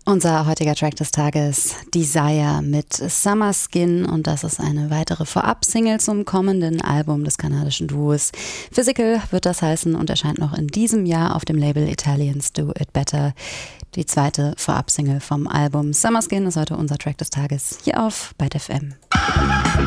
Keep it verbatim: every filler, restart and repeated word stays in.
Unser heutiger Track des Tages, Desire mit Summer Skin, und das ist eine weitere Vorab-Single zum kommenden Album des kanadischen Duos. Physical wird das heißen und erscheint noch in diesem Jahr auf dem Label Italians Do It Better. Die zweite Vorab-Single vom Album. Summer Skin ist heute unser Track des Tages hier auf Byte F M.